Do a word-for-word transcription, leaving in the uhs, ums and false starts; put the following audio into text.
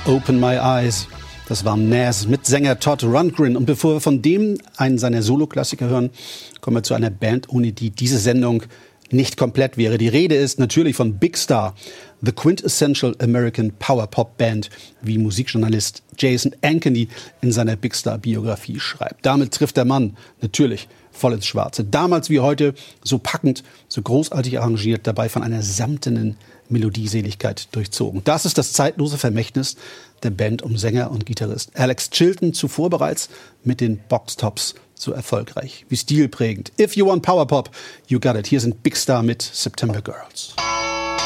Open My Eyes. Das war Nas mit Sänger Todd Rundgren. Und bevor wir von dem einen seiner Solo-Klassiker hören, kommen wir zu einer Band, ohne die diese Sendung nicht komplett wäre. Die Rede ist natürlich von Big Star, the quintessential American Power Pop Band, wie Musikjournalist Jason Ankeny in seiner Big Star Biografie schreibt. Damit trifft der Mann natürlich voll ins Schwarze. Damals wie heute so packend, so großartig arrangiert, dabei von einer samtenen Melodieseligkeit durchzogen. Das ist das zeitlose Vermächtnis der Band um Sänger und Gitarrist Alex Chilton, zuvor bereits mit den Boxtops so erfolgreich wie stilprägend. If you want Power Pop, you got it. Hier sind Big Star mit September Girls.